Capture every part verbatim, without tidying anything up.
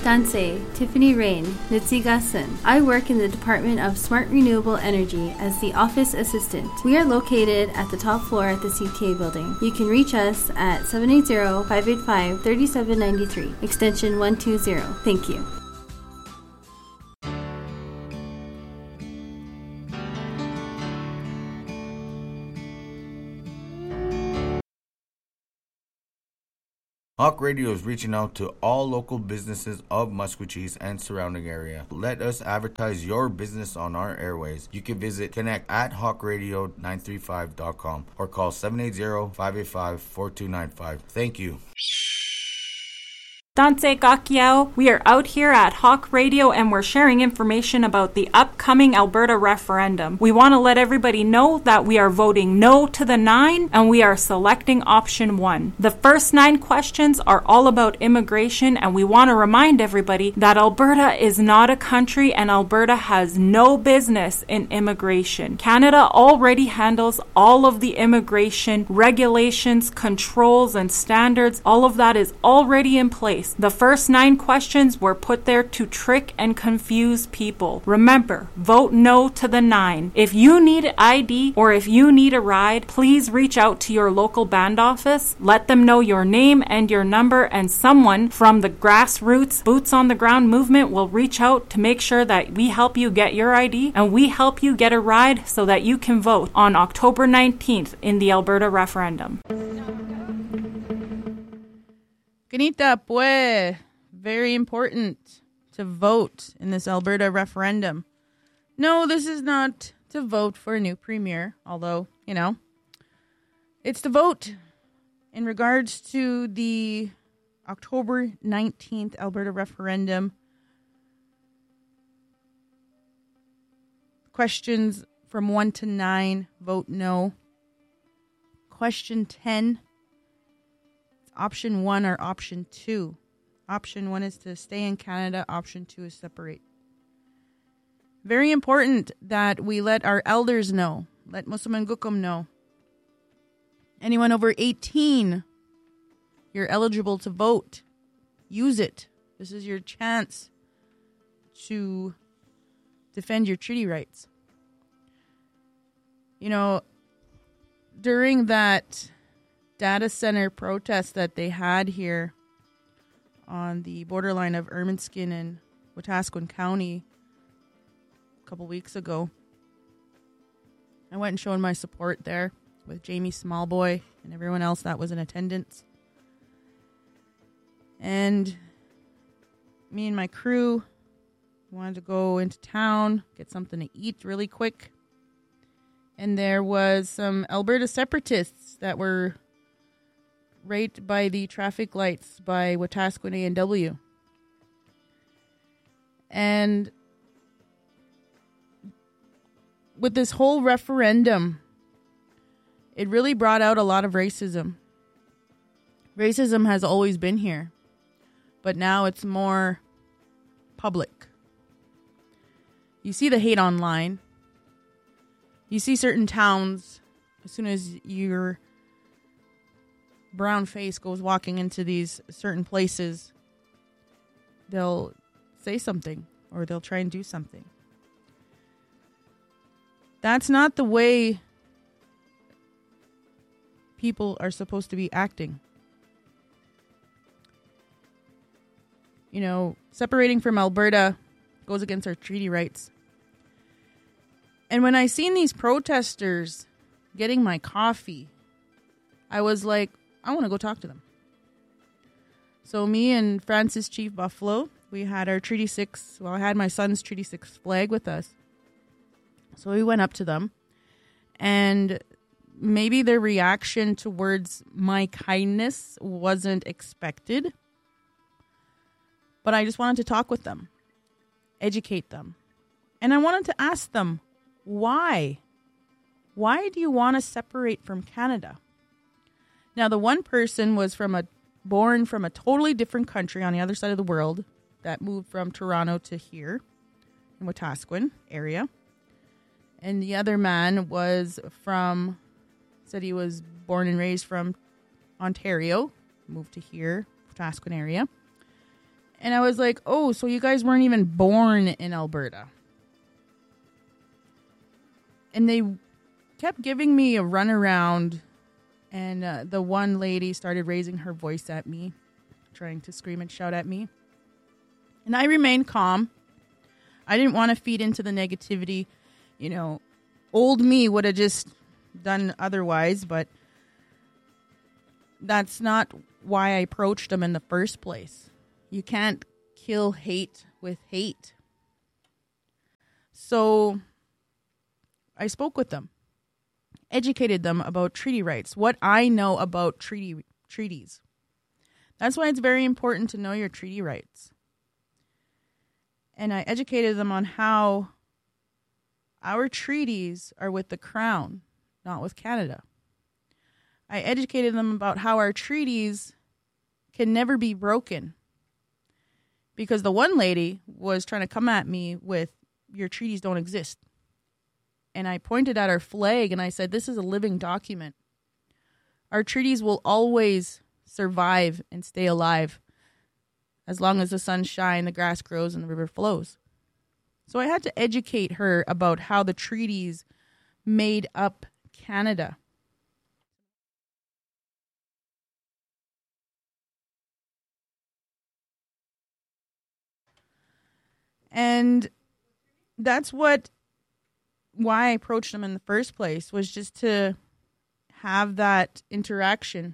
Dansei, Tiffany Rain, Nitsigasen. I work in the Department of Smart Renewable Energy as the office assistant. We are located at the top floor at the C T A building. You can reach us at seven eight zero, five eight five, three seven nine three, extension one two zero. Thank you. Hawk Radio is reaching out to all local businesses of Maskwacis and surrounding area. Let us advertise your business on our airways. You can visit connect at hawk radio nine three five dot com or call seven eight zero, five eight five, four two nine five. Thank you. Dansei Gakiao. We are out here at Hawk Radio and we're sharing information about the upcoming Alberta referendum. We want to let everybody know that we are voting no to the nine and we are selecting option one. The first nine questions are all about immigration, and we want to remind everybody that Alberta is not a country and Alberta has no business in immigration. Canada already handles all of the immigration regulations, controls, and standards. All of that is already in place. The first nine questions were put there to trick and confuse people. Remember, vote no to the nine. If you need I D or if you need a ride, please reach out to your local band office. Let them know your name and your number, and someone from the grassroots, boots on the ground movement will reach out to make sure that we help you get your I D and we help you get a ride so that you can vote on October nineteenth in the Alberta referendum. Ganita, pues, very important to vote in this Alberta referendum. No, this is not to vote for a new premier, although, you know, it's to vote in regards to the October nineteenth Alberta referendum. Questions from one to nine, vote no. Question ten. Option one or option two. Option one is to stay in Canada. Option two is separate. Very important that we let our elders know. Let Muslim Gukum know. Anyone over eighteen, you're eligible to vote. Use it. This is your chance to defend your treaty rights. You know, during that data center protest that they had here on the borderline of Ermineskin and Wetaskiwin County a couple weeks ago, I went and showed my support there with Jamie Smallboy and everyone else that was in attendance. And me and my crew wanted to go into town, get something to eat really quick. And there was some Alberta separatists that were right by the traffic lights by Wetaskiwin A and W. And with this whole referendum, it really brought out a lot of racism. Racism has always been here, but now it's more public. You see the hate online. You see certain towns, as soon as your brown face goes walking into these certain places, they'll say something or they'll try and do something. That's not the way people are supposed to be acting. You know, separating from Alberta goes against our treaty rights. And when I seen these protesters getting my coffee, I was like, I want to go talk to them. So me and Francis Chief Buffalo, we had our Treaty six, well, I had my son's Treaty six flag with us. So we went up to them, and maybe their reaction towards my kindness wasn't expected, but I just wanted to talk with them, educate them. And I wanted to ask them, why? Why do you want to separate from Canada? Now, the one person was from a born from a totally different country on the other side of the world that moved from Toronto to here in Wetaskiwin area. And the other man was from, said he was born and raised from Ontario, moved to here, Wetaskiwin area. And I was like, oh, so you guys weren't even born in Alberta. And they kept giving me a runaround. And uh, the one lady started raising her voice at me, trying to scream and shout at me. And I remained calm. I didn't want to feed into the negativity. You know, old me would have just done otherwise, but that's not why I approached them in the first place. You can't kill hate with hate. So I spoke with them, educated them about treaty rights, what I know about treaty treaties. That's why it's very important to know your treaty rights. And I educated them on how our treaties are with the Crown, not with Canada. I educated them about how our treaties can never be broken. Because the one lady was trying to come at me with, your treaties don't exist. And I pointed at our flag and I said, this is a living document. Our treaties will always survive and stay alive as long as the sun shines, the grass grows, and the river flows. So I had to educate her about how the treaties made up Canada. And that's what, why I approached them in the first place, was just to have that interaction.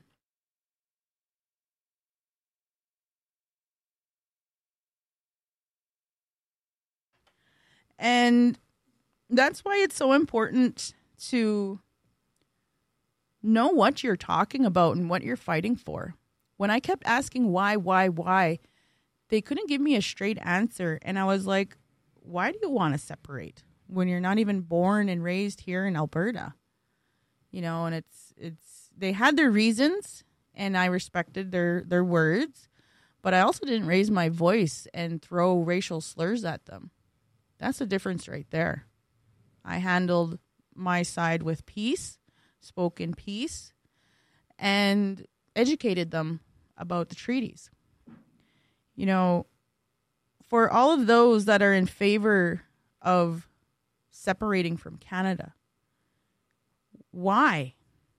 And that's why it's so important to know what you're talking about and what you're fighting for. When I kept asking why, why, why, they couldn't give me a straight answer. And I was like, why do you want to separate when you're not even born and raised here in Alberta? You know, and it's, it's, they had their reasons and I respected their, their words, but I also didn't raise my voice and throw racial slurs at them. That's the difference right there. I handled my side with peace, spoke in peace, and educated them about the treaties. You know, for all of those that are in favor of separating from Canada, why?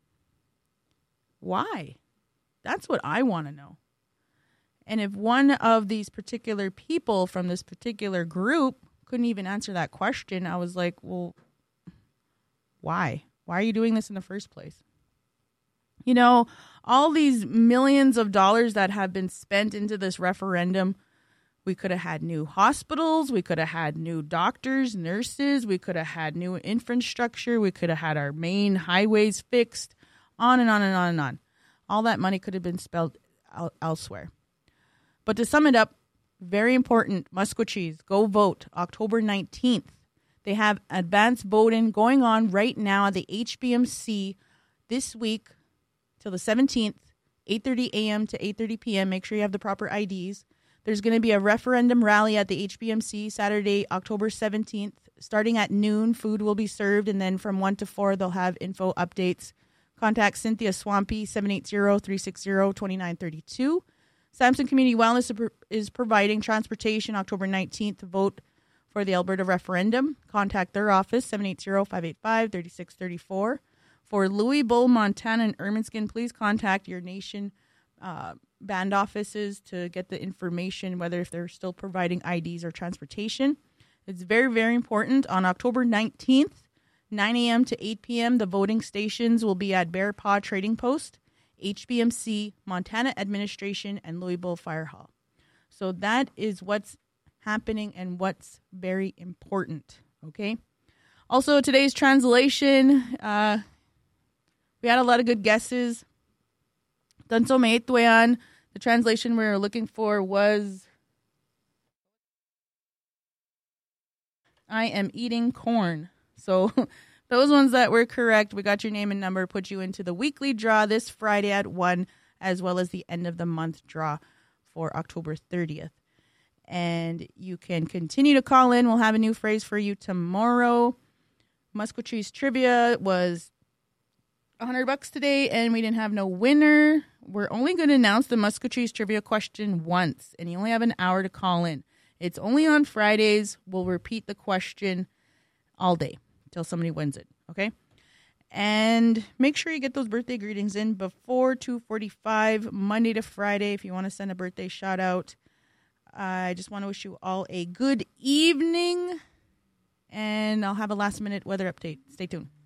Why? That's what I want to know. And if one of these particular people from this particular group couldn't even answer that question, I was like, well, why? Why are you doing this in the first place? You know, all these millions of dollars that have been spent into this referendum, we could have had new hospitals, we could have had new doctors, nurses, we could have had new infrastructure, we could have had our main highways fixed, on and on and on and on. All that money could have been spent el- elsewhere. But to sum it up, very important, Maskwacis, go vote October nineteenth. They have advanced voting going on right now at the H B M C this week till the seventeenth, eight thirty a.m. to eight thirty p.m. Make sure you have the proper I Ds. There's going to be a referendum rally at the H B M C Saturday, October seventeenth. Starting at noon, food will be served, and then from one to four, they'll have info updates. Contact Cynthia Swampy, seven eight zero, three six zero, two nine three two. Samson Community Wellness is providing transportation October nineteenth to vote for the Alberta referendum. Contact their office, seven eight zero, five eight five, three six three four. For Louisville, Montana, and Ermineskin, please contact your nation uh, band offices to get the information, whether if they're still providing I Ds or transportation. It's very, very important. On October nineteenth, nine a.m. to eight p.m., the voting stations will be at Bear Paw Trading Post, H B M C, Montana Administration, and Louisville Fire Hall. So that is what's happening and what's very important, okay? Also, today's translation, uh, we had a lot of good guesses. Tanso Meituan, the translation we were looking for was, I am eating corn. So those ones that were correct, we got your name and number, put you into the weekly draw this Friday at one, as well as the end of the month draw for October thirtieth. And you can continue to call in. We'll have a new phrase for you tomorrow. Maskwacis trivia was one hundred bucks today, and we didn't have no winner. We're only going to announce the Muscatries trivia question once, and you only have an hour to call in. It's only on Fridays. We'll repeat the question all day until somebody wins it, okay? And make sure you get those birthday greetings in before two forty-five, Monday to Friday, if you want to send a birthday shout out. I just want to wish you all a good evening, and I'll have a last minute weather update. Stay tuned.